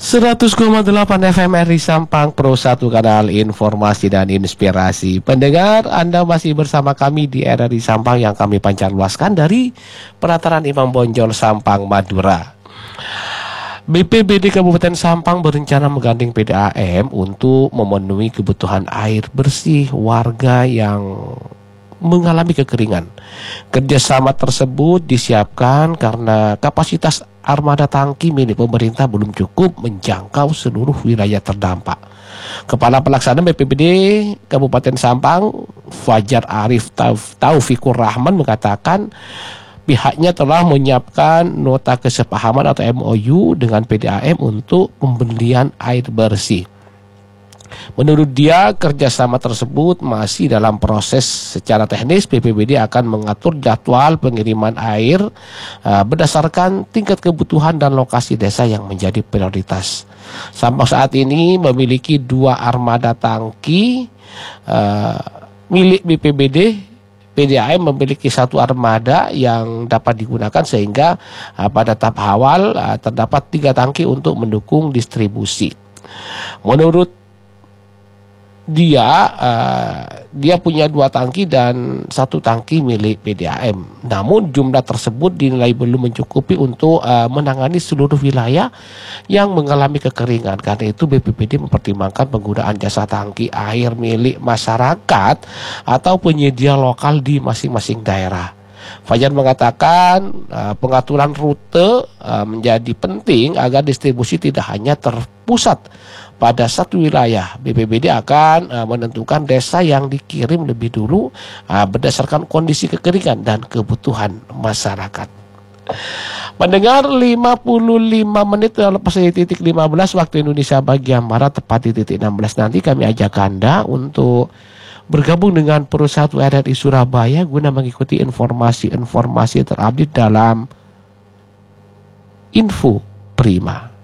100,8 FM RRI Sampang Pro 1 kanal informasi dan inspirasi. Pendengar, Anda masih bersama kami di RRI Sampang yang kami pancar luaskan dari Penataran Imam Bonjol Sampang, Madura. BPBD Kabupaten Sampang berencana menggandeng PDAM untuk memenuhi kebutuhan air bersih warga yang mengalami kekeringan. Kerjasama tersebut disiapkan karena kapasitas armada tangki milik pemerintah belum cukup menjangkau seluruh wilayah terdampak. Kepala Pelaksana BPBD Kabupaten Sampang, Fajar Arif Taufikur Rahman, mengatakan pihaknya telah menyiapkan nota kesepahaman atau MOU dengan PDAM untuk pembelian air bersih. Menurut dia, kerjasama tersebut masih dalam proses. Secara teknis, BPBD akan mengatur jadwal pengiriman air berdasarkan tingkat kebutuhan dan lokasi desa yang menjadi prioritas. Sampang saat ini memiliki 2 armada tangki milik BPBD. PDAM memiliki 1 armada yang dapat digunakan sehingga pada tahap awal terdapat 3 tangki untuk mendukung distribusi. Menurut dia punya 2 tangki dan 1 tangki milik PDAM. Namun jumlah tersebut dinilai belum mencukupi untuk menangani seluruh wilayah yang mengalami kekeringan. Karena itu BPBD mempertimbangkan penggunaan jasa tangki air milik masyarakat atau penyedia lokal di masing-masing daerah. Fajar mengatakan pengaturan rute menjadi penting agar distribusi tidak hanya terpusat pada satu wilayah. BPBD akan menentukan desa yang dikirim lebih dulu berdasarkan kondisi kekeringan dan kebutuhan masyarakat. Mendengar 55 menit lepas dari titik 15 waktu Indonesia bagian Barat, tepat di titik 16 nanti kami ajak Anda untuk bergabung dengan Pro 1 RRI Surabaya guna mengikuti informasi-informasi terupdate dalam Info Prima.